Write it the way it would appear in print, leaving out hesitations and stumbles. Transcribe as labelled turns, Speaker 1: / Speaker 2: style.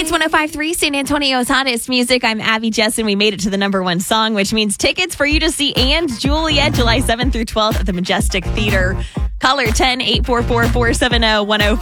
Speaker 1: Hits 105.3, San Antonio's hottest music. I'm Abby Jess, and we made it to the number one song, which means tickets for you to see And Juliet July 7th through 12th at the Majestic Theater. Caller 10-844-470-1055.